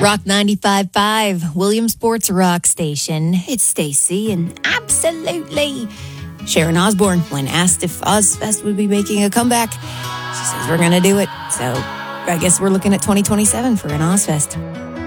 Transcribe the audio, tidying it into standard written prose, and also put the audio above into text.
Rock 95.5, Williamsport's rock station. It's Stacy, and absolutely, Sharon Osbourne, when asked if Ozfest would be making a comeback, she says we're going to do it. So I guess we're looking at 2027 for an Ozfest.